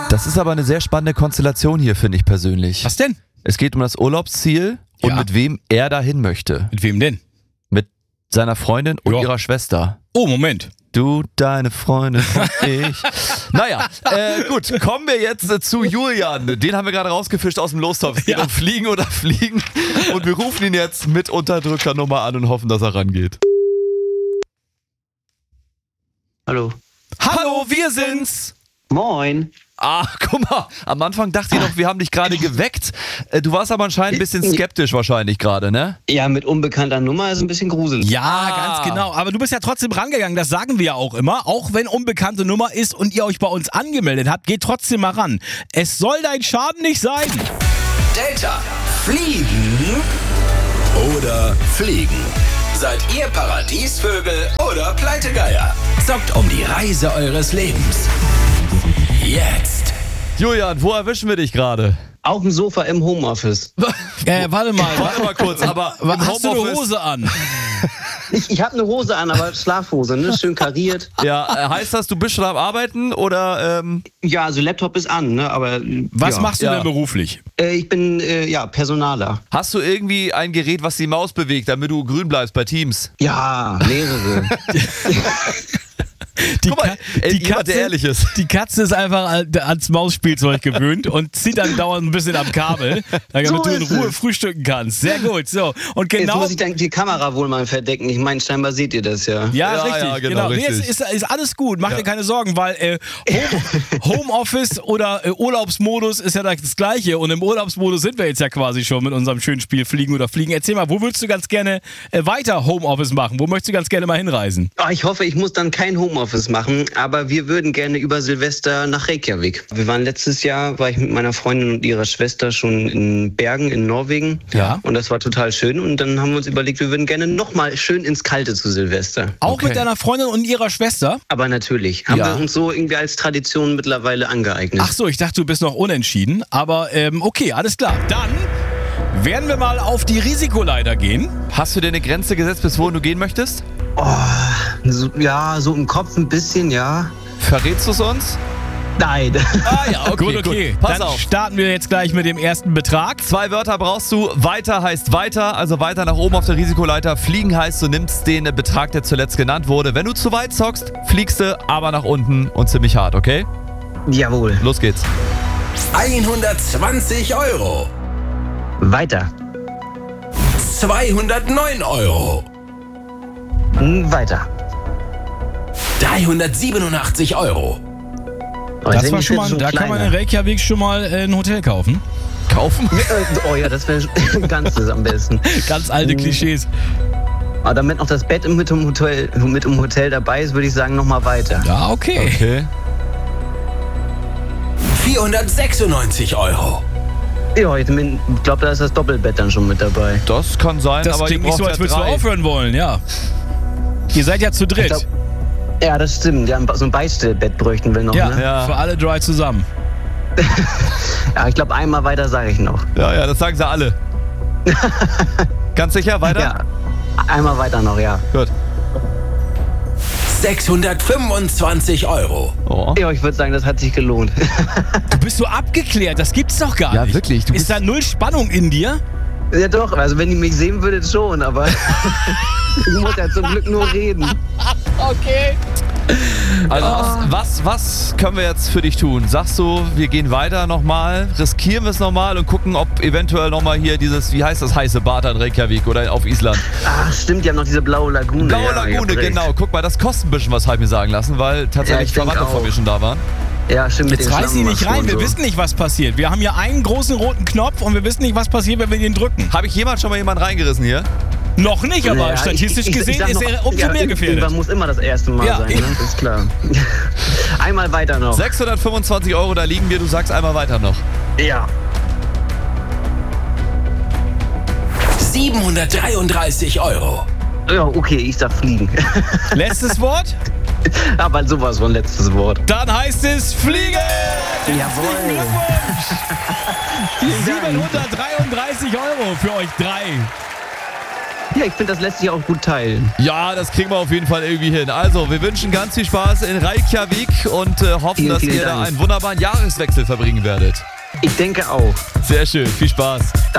Das ist aber eine sehr spannende Konstellation hier, finde ich persönlich. Was denn? Es geht um das Urlaubsziel und mit wem er dahin möchte. Mit wem denn? Mit seiner Freundin und ihrer Schwester. Oh, Moment. Du, deine Freundin und ich. Naja, gut, kommen wir jetzt zu Julian. Den haben wir gerade rausgefischt aus dem Lostopf. Es geht um Fliegen oder Fliegen. Und wir rufen ihn jetzt mit Unterdrückernummer an und hoffen, dass er rangeht. Hallo. Hallo, wir sind's. Moin. Ah, guck mal, am Anfang dachte ich noch, wir haben dich gerade geweckt. Du warst aber anscheinend ein bisschen skeptisch wahrscheinlich gerade, ne? Ja, mit unbekannter Nummer ist ein bisschen gruselig. Ja, ganz genau. Aber du bist ja trotzdem rangegangen, das sagen wir ja auch immer. Auch wenn unbekannte Nummer ist und ihr euch bei uns angemeldet habt, geht trotzdem mal ran. Es soll dein Schaden nicht sein. Delta. Fliegen oder fliegen? Seid ihr Paradiesvögel oder Pleitegeier? Zockt um die Reise eures Lebens. Jetzt. Julian, wo erwischen wir dich gerade? Auf dem Sofa im Homeoffice. Warte mal kurz, aber hast du eine Hose an? Ich habe eine Hose an, aber Schlafhose, ne? Schön kariert. Ja, heißt das, du bist schon am Arbeiten oder? Ja, also Laptop ist an, ne? Aber was machst du denn beruflich? Ich bin Personaler. Hast du irgendwie ein Gerät, was die Maus bewegt, damit du grün bleibst bei Teams? Ja, mehrere. Die Katze ist einfach ans Mausspielzeug gewöhnt und zieht dann dauernd ein bisschen am Kabel, damit du in Ruhe frühstücken kannst. Sehr gut. So. Und genau, jetzt muss ich dann die Kamera wohl mal verdecken. Ich meine, scheinbar seht ihr das ja. Ja, richtig. Ja, genau. Richtig. Nee, ist alles gut. Mach dir keine Sorgen, weil Homeoffice oder Urlaubsmodus ist ja das Gleiche. Und im Urlaubsmodus sind wir jetzt ja quasi schon mit unserem schönen Spiel Fliegen oder Fliegen. Erzähl mal, wo würdest du ganz gerne weiter Homeoffice machen? Wo möchtest du ganz gerne mal hinreisen? Ich hoffe, ich muss dann kein Homeoffice machen, aber wir würden gerne über Silvester nach Reykjavik. Wir waren letztes Jahr, war ich mit meiner Freundin und ihrer Schwester schon in Bergen in Norwegen. Ja. Und das war total schön. Und dann haben wir uns überlegt, wir würden gerne nochmal schön ins Kalte zu Silvester. Auch mit deiner Freundin und ihrer Schwester? Aber natürlich. Haben wir uns so irgendwie als Tradition mittlerweile angeeignet. Ach so, ich dachte, du bist noch unentschieden. Aber okay, alles klar. Dann werden wir mal auf die Risikoleiter gehen. Hast du dir eine Grenze gesetzt, bis wohin du gehen möchtest? So im Kopf ein bisschen, ja. Verrätst du es uns? Nein. Ja, okay. Gut. Pass Dann auf. starten wir jetzt gleich mit dem ersten Betrag. 2 Wörter brauchst du. Weiter heißt weiter, also weiter nach oben auf der Risikoleiter. Fliegen heißt, du nimmst den Betrag, der zuletzt genannt wurde. Wenn du zu weit zockst, fliegst du aber nach unten und ziemlich hart, okay? Jawohl. Los geht's. 120 Euro. Weiter. 209 Euro. Weiter. 387 Euro. Das war schon mal, da kann man in Reykjavik schon mal ein Hotel kaufen. Ja, das wäre ganzes am besten. Ganz alte Klischees. Aber damit noch das Bett mit im Hotel dabei ist, würde ich sagen, nochmal weiter. Ja, okay. 496 Euro. Ja, ich glaube, da ist das Doppelbett dann schon mit dabei. Das kann sein, Das aber klingt ihr nicht so, braucht als ja würdest du 3. aufhören wollen, ja. Ihr seid ja zu dritt. Ja, das stimmt. Ja, so ein Beistellbett bräuchten wir noch, Ja, ne? für alle 3 zusammen. Ja, ich glaube, einmal weiter sage ich noch. Ja, das sagen sie alle. Ganz sicher, weiter? Ja, einmal weiter noch, ja. Gut. 625 Euro. Oh. Ja, ich würde sagen, das hat sich gelohnt. Du bist so abgeklärt, das gibt's doch gar nicht. Ja, wirklich. Ist da null Spannung in dir? Ja doch, also wenn ihr mich sehen würdet schon, aber ich muss ja zum Glück nur reden. Okay. Also was können wir jetzt für dich tun? Sagst du, wir gehen weiter nochmal, riskieren wir es nochmal und gucken, ob eventuell nochmal hier dieses, wie heißt das, heiße Bad in Reykjavik oder auf Island? Ach stimmt, die haben noch diese blaue Lagune. Blaue Lagune, genau. Guck mal, das kostet ein bisschen was, habe ich mir sagen lassen, weil tatsächlich Verwandte von mir schon da waren. Ja, stimmt. Jetzt reiß sie nicht rein, wir wissen nicht, was passiert. Wir haben hier einen großen roten Knopf und wir wissen nicht, was passiert, wenn wir den drücken. Habe ich jemand schon mal jemanden reingerissen hier? Noch nicht, aber statistisch gesehen ist er umso mehr gefährdet. Man muss immer das erste Mal sein, ne? Das ist klar. Einmal weiter noch. 625 Euro, da liegen wir, du sagst einmal weiter noch. Ja. 733 Euro. Ja, okay, ich sag fliegen. Letztes Wort? Aber sowas von letztes Wort. Dann heißt es fliegen! Jawohl. 733 Euro für euch 3. Ja, ich finde, das lässt sich auch gut teilen. Ja, das kriegen wir auf jeden Fall irgendwie hin. Also, wir wünschen ganz viel Spaß in Reykjavik und hoffen, dass Vielen ihr da Dank. einen wunderbaren Jahreswechsel verbringen werdet. Ich denke auch. Sehr schön, viel Spaß.